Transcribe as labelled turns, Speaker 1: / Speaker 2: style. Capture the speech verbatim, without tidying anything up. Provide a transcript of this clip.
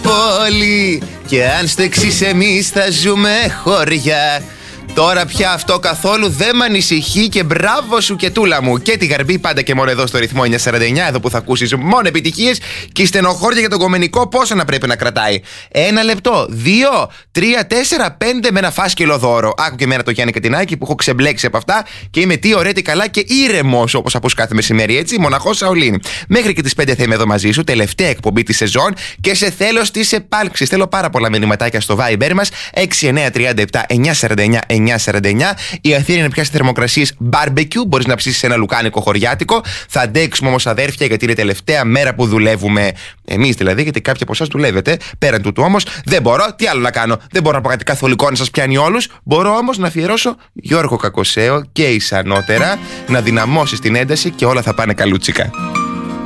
Speaker 1: πόλη. Και αν στο εξής εμείς θα ζούμε χωριά. Τώρα πια αυτό καθόλου δεν με ανησυχεί και μπράβο σου και τούλα μου. Και τη γαρμπή πάντα και μόνο εδώ στο ρυθμό εννιακόσια σαράντα εννιά, εδώ που θα ακούσεις μόνο επιτυχίες. Και η στενοχώρια για τον κομμενικό πόσο να πρέπει να κρατάει. Ένα λεπτό, δύο, τρία, τέσσερα, πέντε με ένα φάσκελο δώρο. Άκου και εμένα το Γιάννη Κατινάκη που έχω ξεμπλέξει από αυτά και είμαι τι ωραία, τι καλά και ήρεμος όπως ακούς κάθε μεσημέρι, έτσι. Μοναχός Σαολίνη. Μέχρι και τις πέντε θα είμαι εδώ μαζί σου, τελευταία εκπομπή τη σεζόν και σε θέλω στις επάλξεις. Θέλω πάρα πολλά μηνυματάκια στο Viber μας έξι εννιά τρία επτά εννιά σαράντα εννιά εννιά σαράντα εννιά. Η Αθήνα είναι πια σε θερμοκρασίες barbecue. Μπορείς να ψήσεις ένα λουκάνικο χωριάτικο. Θα αντέξουμε όμως, αδέρφια, γιατί είναι η τελευταία μέρα που δουλεύουμε. Εμείς δηλαδή, γιατί κάποιοι από εσάς δουλεύετε. Πέραν τούτου όμως, δεν μπορώ. Τι άλλο να κάνω. Δεν μπορώ να πω κάτι καθολικό να σας πιάνει όλους. Μπορώ όμως να αφιερώσω Γιώργο Κακοσέο και εις ανώτερα να δυναμώσεις την ένταση και όλα θα πάνε καλούτσικα.